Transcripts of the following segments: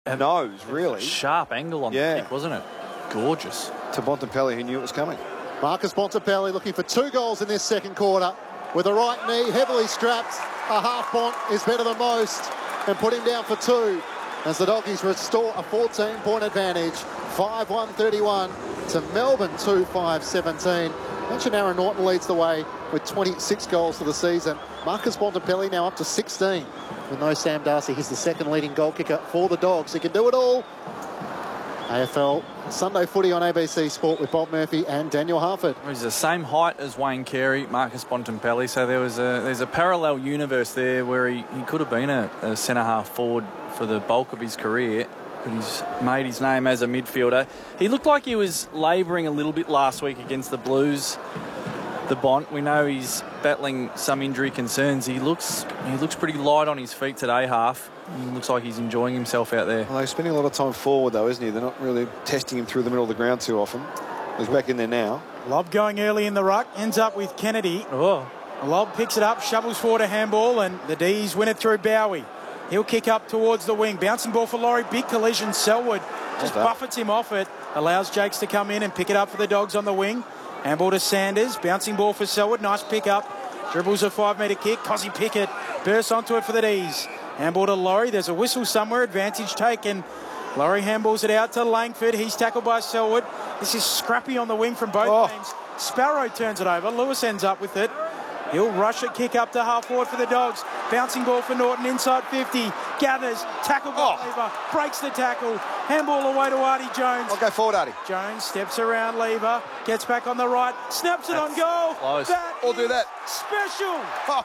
nose, really. Sharp angle on the kick, wasn't it? Gorgeous. To Bontempelli, who knew it was coming. Marcus Bontempelli looking for 2 goals in this second quarter. With a right knee, heavily strapped, a half Bont is better than most, and put him down for 2 as the Doggies restore a 14-point advantage. 5-1-31 to Melbourne 2-5-17. Mention Aaron Norton leads the way with 26 goals for the season. Marcus Bontempelli now up to 16. With no Sam Darcy, he's the second leading goal kicker for the Dogs. He can do it all. AFL Sunday Footy on ABC Sport with Bob Murphy and Daniel Harford. He's the same height as Wayne Carey, Marcus Bontempelli, so there's a parallel universe there where he could have been a centre-half forward for the bulk of his career, but he's made his name as a midfielder. He looked like he was labouring a little bit last week against the Blues, the Bont. We know he's battling some injury concerns. He looks pretty light on his feet today, Half. He looks like he's enjoying himself out there. Well, he's spending a lot of time forward, though, isn't he? They're not really testing him through the middle of the ground too often. He's back in there now. Lobb going early in the ruck, ends up with Kennedy. Lobb picks it up, shovels forward a handball, and the D's win it through Bowie. He'll kick up towards the wing. Bouncing ball for Laurie. Big collision. Selwood just buffets him off it. Allows Jakes to come in and pick it up for the Dogs on the wing. Handball to Sanders. Bouncing ball for Selwood. Nice pick up. Dribbles a 5-metre kick. Cozzy Pickett bursts onto it for the D's. Handball to Laurie. There's a whistle somewhere. Advantage taken. Laurie handballs it out to Langford. He's tackled by Selwood. This is scrappy on the wing from both teams. Sparrow turns it over. Lewis ends up with it. He'll rush it, kick up to half forward for the Dogs. Bouncing ball for Norton, inside 50. Gathers, tackle by Lever, breaks the tackle. Handball away to Artie Jones. I'll go forward, Artie. Jones steps around Lever, gets back on the right, snaps it on goal. Close. We'll do that. Special.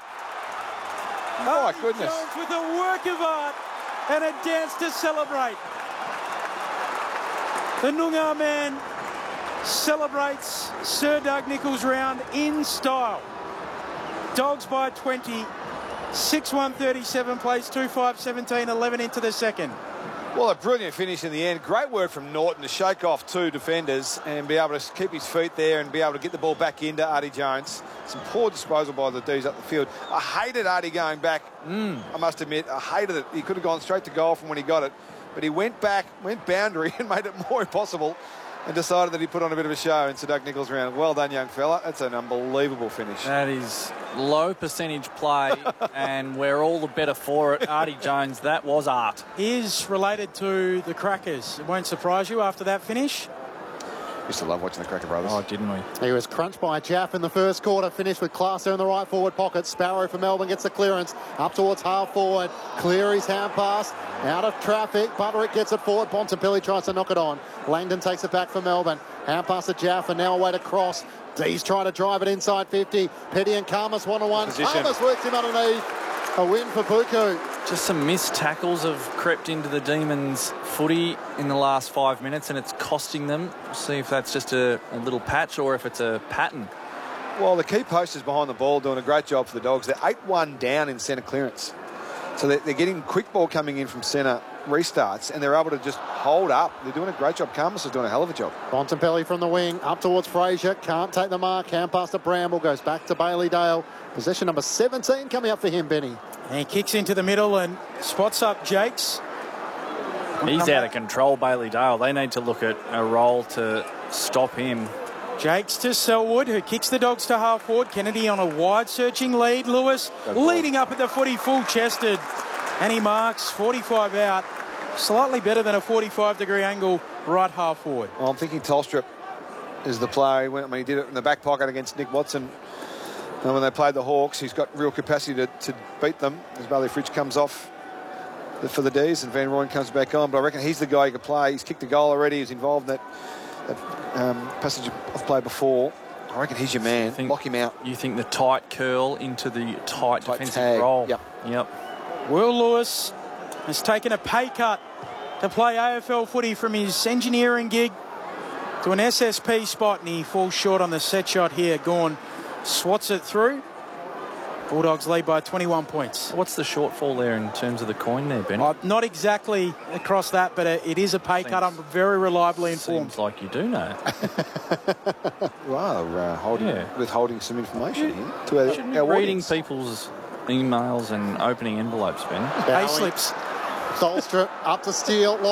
My goodness. Jones with a work of art and a dance to celebrate. The Noongar man celebrates Sir Doug Nicholls round in style. Dogs by 20, 6-1-37 plays, 2-5-17, 11 into the second. Well, a brilliant finish in the end. Great work from Norton to shake off 2 defenders and be able to keep his feet there and be able to get the ball back into Artie Jones. Some poor disposal by the D's up the field. I hated Artie going back, I must admit. I hated it. He could have gone straight to goal from when he got it. But he went back, went boundary and made it more impossible and decided that he put on a bit of a show in Sir Doug Nicholls round. Well done, young fella. That's an unbelievable finish. That is low percentage play, and we're all the better for it. Artie Jones, that was art. He is related to the Crackers. It won't surprise you after that finish. Used to love watching the Cracker Brothers. Oh, didn't we? He was crunched by Jaff in the first quarter, finished with Classer in the right forward pocket. Sparrow for Melbourne gets the clearance up towards half forward. Cleary's hand pass out of traffic. Butterick gets it forward. Bontempelli tries to knock it on. Langdon takes it back for Melbourne. Hand pass to Jaff and now away to Cross. D's trying to drive it inside 50. Petty and Karmas one-on-one. Karmas works him underneath. A win for Buku. Just some missed tackles have crept into the Demons footy in the last 5 minutes, and it's costing them. We'll see if that's just a little patch or if it's a pattern. Well, the key posters behind the ball doing a great job for the Dogs. They're 8-1 down in centre clearance. So they're getting quick ball coming in from centre restarts, and they're able to just hold up. They're doing a great job. Karmas is doing a hell of a job. Bontempelli from the wing, up towards Fraser. Can't take the mark. Hand pass to Bramble. Goes back to Bailey Dale. Possession number 17 coming up for him, Benny. And he kicks into the middle and spots up Jakes. He's out of control, Bailey Dale. They need to look at a role to stop him. Jakes to Selwood, who kicks the Dogs to half forward. Kennedy on a wide searching lead. Lewis leading up at the footy, full-chested. And he marks 45 out. Slightly better than a 45-degree angle right half forward. Well, I'm thinking Tolstrup is the player. He did it in the back pocket against Nick Watson. And when they played the Hawks, he's got real capacity to beat them as Bailey Fritsch comes off for the D's and Van Rooyen comes back on. But I reckon he's the guy who can play. He's kicked a goal already. He's involved in that passage of play before. I reckon he's your man. Lock him out. You think the tight curl into the tight defensive tag. role? Yep. Will Lewis has taken a pay cut to play AFL footy from his engineering gig to an SSP spot, and he falls short on the set shot here. Gawn swats it through. Bulldogs lead by 21 points. What's the shortfall there in terms of the coin there, Ben? Not exactly across that, but it is a pay cut. I'm very reliably informed. Seems like you do know. Well, withholding some information here. Shouldn't be reading people's emails and opening envelopes, Ben. Pay slips. Tolstrup up to Steele.